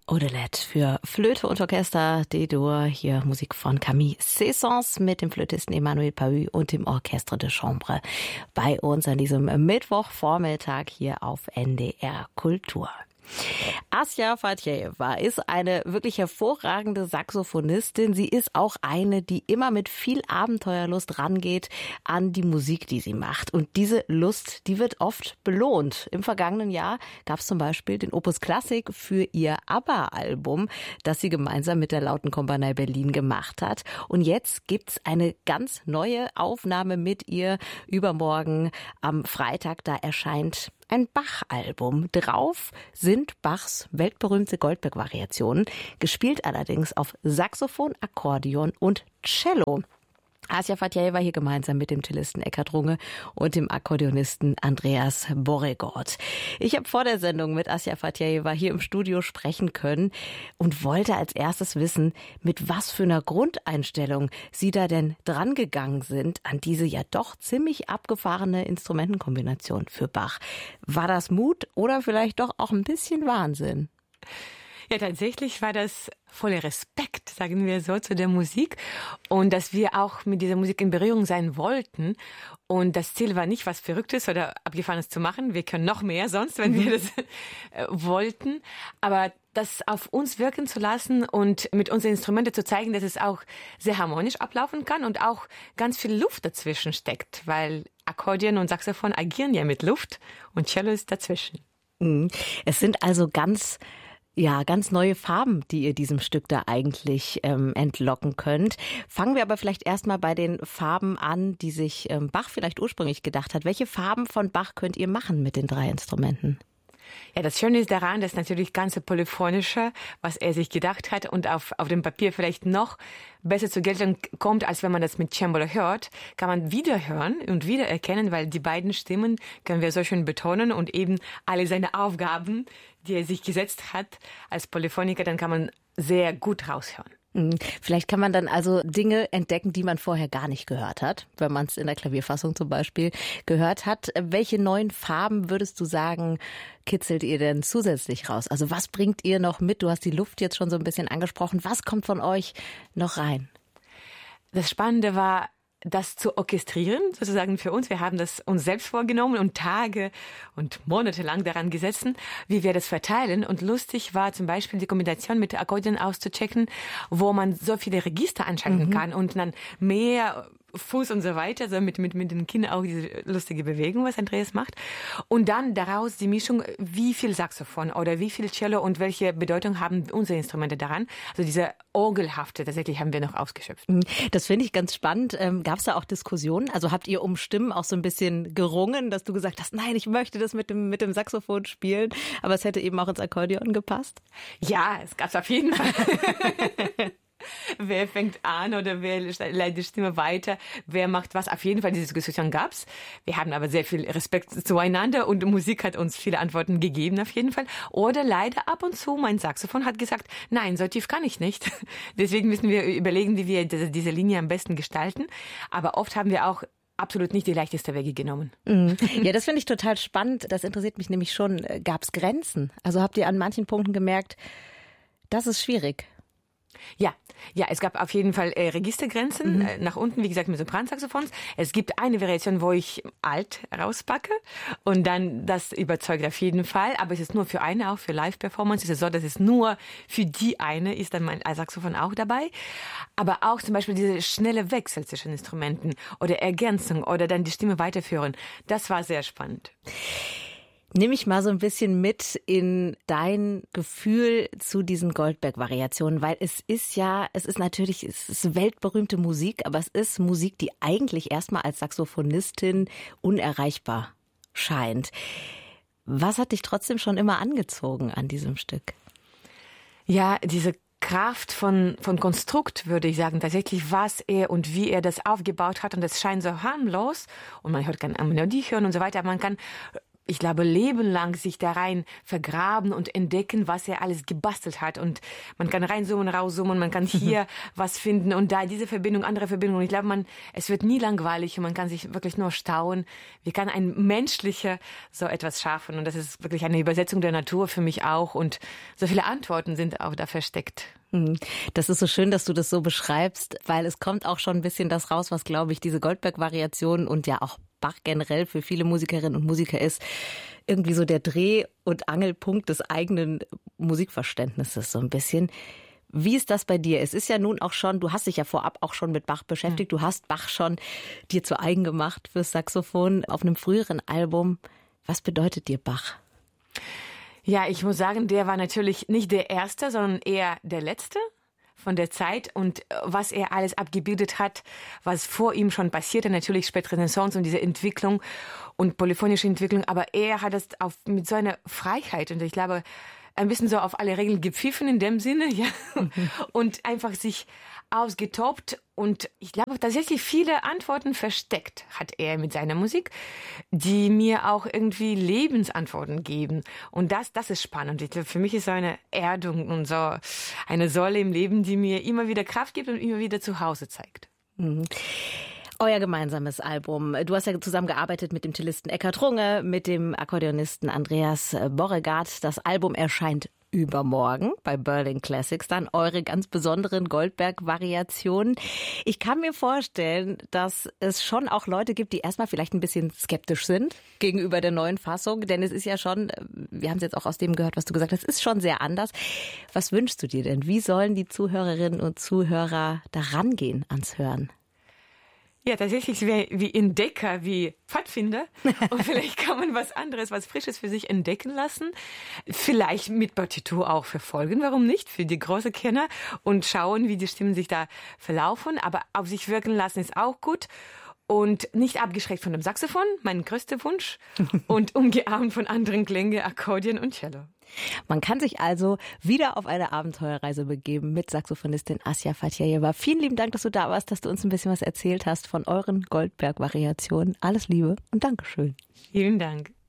Odelette für Flöte und Orchester D-Dur. Hier Musik von Camille Saint-Saëns mit dem Flötisten Emmanuel Pahud und dem Orchestre de Chambre bei uns an diesem Mittwochvormittag hier auf NDR Kultur. Asja Fatjeva ist eine wirklich hervorragende Saxophonistin. Sie ist auch eine, die immer mit viel Abenteuerlust rangeht an die Musik, die sie macht. Und diese Lust, die wird oft belohnt. Im vergangenen Jahr gab es zum Beispiel den Opus Klassik für ihr ABBA-Album, das sie gemeinsam mit der Lautenkompanie Berlin gemacht hat. Und jetzt gibt's eine ganz neue Aufnahme mit ihr übermorgen am Freitag. Da erscheint ein Bach-Album. Drauf sind Bachs weltberühmte Goldberg-Variationen, gespielt allerdings auf Saxophon, Akkordeon und Cello. Asja Fatjeva hier gemeinsam mit dem Cellisten Eckhard Runge und dem Akkordeonisten Andreas Borregaard. Ich habe vor der Sendung mit Asja Fatjeva hier im Studio sprechen können und wollte als erstes wissen, mit was für einer Grundeinstellung Sie da denn dran gegangen sind an diese ja doch ziemlich abgefahrene Instrumentenkombination für Bach. War das Mut oder vielleicht doch auch ein bisschen Wahnsinn? Ja, tatsächlich war das voller Respekt, sagen wir so, zu der Musik und dass wir auch mit dieser Musik in Berührung sein wollten. Und das Ziel war nicht, was Verrücktes oder Abgefahrenes zu machen. Wir können noch mehr sonst, wenn wir das wollten. Aber das auf uns wirken zu lassen und mit unseren Instrumenten zu zeigen, dass es auch sehr harmonisch ablaufen kann und auch ganz viel Luft dazwischen steckt, weil Akkordeon und Saxophon agieren ja mit Luft und Cello ist dazwischen. Es sind also ganz neue Farben, die ihr diesem Stück da eigentlich entlocken könnt. Fangen wir aber vielleicht erstmal bei den Farben an, die sich Bach vielleicht ursprünglich gedacht hat. Welche Farben von Bach könnt ihr machen mit den 3 Instrumenten? Ja, das Schöne ist daran, dass natürlich ganze Polyphonische, was er sich gedacht hat und auf dem Papier vielleicht noch besser zur Geltung kommt, als wenn man das mit Cembalo hört, kann man wieder hören und wieder erkennen, weil die beiden Stimmen können wir so schön betonen und eben alle seine Aufgaben, die er sich gesetzt hat als Polyphoniker, dann kann man sehr gut raushören. Vielleicht kann man dann also Dinge entdecken, die man vorher gar nicht gehört hat, wenn man es in der Klavierfassung zum Beispiel gehört hat. Welche neuen Farben würdest du sagen, kitzelt ihr denn zusätzlich raus? Also was bringt ihr noch mit? Du hast die Luft jetzt schon so ein bisschen angesprochen. Was kommt von euch noch rein? Das Spannende war, das zu orchestrieren, sozusagen für uns. Wir haben das uns selbst vorgenommen und Tage und Monate lang daran gesessen, wie wir das verteilen. Und lustig war zum Beispiel die Kombination mit Akkordeon auszuchecken, wo man so viele Register anschalten kann und dann mehr Fuß und so weiter, so mit den Kindern auch diese lustige Bewegung, was Andreas macht. Und dann daraus die Mischung, wie viel Saxophon oder wie viel Cello und welche Bedeutung haben unsere Instrumente daran. Also diese Orgelhafte, tatsächlich haben wir noch ausgeschöpft. Das finde ich ganz spannend. Gab es da auch Diskussionen? Also habt ihr um Stimmen auch so ein bisschen gerungen, dass du gesagt hast, nein, ich möchte das mit dem Saxophon spielen, aber es hätte eben auch ins Akkordeon gepasst? Ja, es gab es auf jeden Fall. Wer fängt an oder wer leitet die Stimme weiter, wer macht was. Auf jeden Fall, diese Diskussion gab's. Wir haben aber sehr viel Respekt zueinander und Musik hat uns viele Antworten gegeben auf jeden Fall. Oder leider ab und zu, mein Saxophon hat gesagt, nein, so tief kann ich nicht. Deswegen müssen wir überlegen, wie wir diese Linie am besten gestalten. Aber oft haben wir auch absolut nicht die leichteste Wege genommen. Ja, das finde ich total spannend. Das interessiert mich nämlich schon. Gab's Grenzen? Also habt ihr an manchen Punkten gemerkt, das ist schwierig? Ja, es gab auf jeden Fall Registergrenzen nach unten, wie gesagt, mit Sopransaxophons. Es gibt eine Variation, wo ich Alt rauspacke und dann das überzeugt auf jeden Fall. Aber es ist nur für eine, auch für Live-Performance. Es ist so, dass es nur für die eine ist, dann mein Saxophon auch dabei. Aber auch zum Beispiel diese schnelle Wechsel zwischen Instrumenten oder Ergänzung oder dann die Stimme weiterführen. Das war sehr spannend. Nimm mich mal so ein bisschen mit in dein Gefühl zu diesen Goldberg-Variationen, weil es ist weltberühmte Musik, aber es ist Musik, die eigentlich erstmal als Saxophonistin unerreichbar scheint. Was hat dich trotzdem schon immer angezogen an diesem Stück? Ja, diese Kraft von Konstrukt, würde ich sagen, tatsächlich, was er und wie er das aufgebaut hat und das scheint so harmlos und man hört keine Melodie hören und so weiter, aber man kann ich glaube, lebenlang sich da rein vergraben und entdecken, was er alles gebastelt hat. Und man kann reinzoomen, rauszoomen, man kann hier was finden und da diese Verbindung, andere Verbindung. Und ich glaube, es wird nie langweilig und man kann sich wirklich nur staunen, wie kann ein Menschlicher so etwas schaffen. Und das ist wirklich eine Übersetzung der Natur für mich auch. Und so viele Antworten sind auch da versteckt. Das ist so schön, dass du das so beschreibst, weil es kommt auch schon ein bisschen das raus, was, glaube ich, diese Goldberg-Variation und ja auch Bach generell für viele Musikerinnen und Musiker ist. Irgendwie so der Dreh- und Angelpunkt des eigenen Musikverständnisses so ein bisschen. Wie ist das bei dir? Es ist ja nun auch schon, du hast dich ja vorab auch schon mit Bach beschäftigt. Du hast Bach schon dir zu eigen gemacht fürs Saxophon auf einem früheren Album. Was bedeutet dir Bach? Ja, ich muss sagen, der war natürlich nicht der Erste, sondern eher der Letzte von der Zeit und was er alles abgebildet hat, was vor ihm schon passierte, natürlich Spätrenaissance und diese Entwicklung und polyphonische Entwicklung, aber er hat es mit so einer Freiheit und ich glaube, ein bisschen so auf alle Regeln gepfiffen in dem Sinne, ja, und einfach sich ausgetobt und ich glaube tatsächlich viele Antworten versteckt hat er mit seiner Musik, die mir auch irgendwie Lebensantworten geben und das ist spannend. Ich glaube, für mich ist so eine Erdung und so eine Säule im Leben, die mir immer wieder Kraft gibt und immer wieder zu Hause zeigt. Mhm. Euer gemeinsames Album. Du hast ja zusammengearbeitet mit dem Cellisten Eckhard Runge, mit dem Akkordeonisten Andreas Borregaard. Das Album erscheint übermorgen bei Berlin Classics, dann eure ganz besonderen Goldberg-Variationen. Ich kann mir vorstellen, dass es schon auch Leute gibt, die erstmal vielleicht ein bisschen skeptisch sind gegenüber der neuen Fassung, denn es ist ja schon, wir haben es jetzt auch aus dem gehört, was du gesagt hast, es ist schon sehr anders. Was wünschst du dir denn? Wie sollen die Zuhörerinnen und Zuhörer da rangehen ans Hören? Ja, tatsächlich wie Entdecker, wie Pfadfinder. Und vielleicht kann man was anderes, was Frisches für sich entdecken lassen. Vielleicht mit Partitur auch verfolgen, warum nicht? Für die großen Kenner und schauen, wie die Stimmen sich da verlaufen. Aber auf sich wirken lassen ist auch gut. Und nicht abgeschreckt von dem Saxophon, mein größter Wunsch. Und umgeahmt von anderen Klängen, Akkordeon und Cello. Man kann sich also wieder auf eine Abenteuerreise begeben mit Saxophonistin Asja Fatjajeva. Vielen lieben Dank, dass du da warst, dass du uns ein bisschen was erzählt hast von euren Goldberg-Variationen. Alles Liebe und Dankeschön. Vielen Dank.